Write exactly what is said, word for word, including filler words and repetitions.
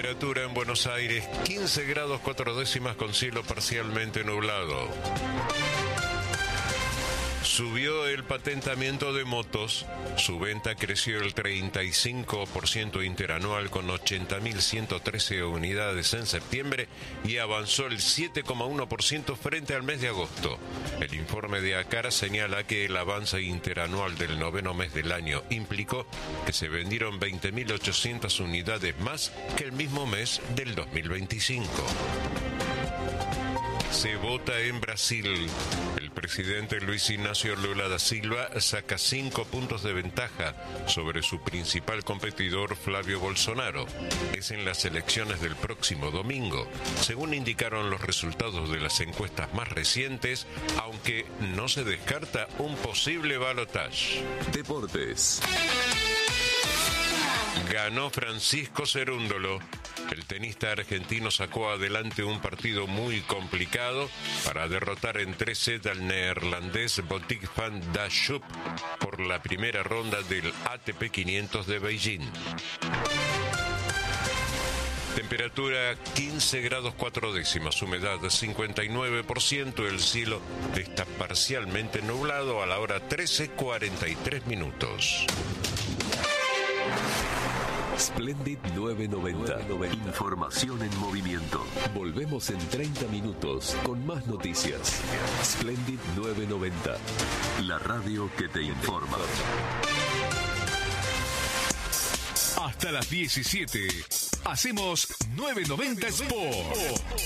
Temperatura en Buenos Aires, quince grados cuatro décimas con cielo parcialmente nublado. Subió el patentamiento de motos, su venta creció el treinta y cinco por ciento interanual con ochenta mil ciento trece unidades en septiembre y avanzó el siete coma uno por ciento frente al mes de agosto. El informe de ACAR señala que el avance interanual del noveno mes del año implicó que se vendieron veinte mil ochocientas unidades más que el mismo mes del dos mil veinticinco. Se vota en Brasil. El presidente Luis Ignacio Lula da Silva saca cinco puntos de ventaja sobre su principal competidor Flavio Bolsonaro. Es en las elecciones del próximo domingo, según indicaron los resultados de las encuestas más recientes, aunque no se descarta un posible balotaje. Deportes. Ganó Francisco Cerúndolo. El tenista argentino sacó adelante un partido muy complicado para derrotar en tres sets al neerlandés Botic van der Schoep por la primera ronda del A T P quinientos de Beijing. Temperatura quince grados cuatro décimas, humedad cincuenta y nueve por ciento, el cielo está parcialmente nublado a la hora trece cuarenta y tres minutos. Splendid novecientos noventa. Información en movimiento. Volvemos en treinta minutos con más noticias. Splendid novecientos noventa. La radio que te informa. Hasta las diecisiete. Hacemos novecientos noventa Sport.